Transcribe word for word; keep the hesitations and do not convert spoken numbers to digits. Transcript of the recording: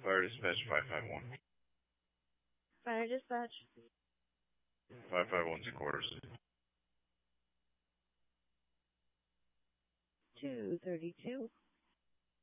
Fire dispatch five five one. Fire dispatch. five five one's quarters. two thirty-two.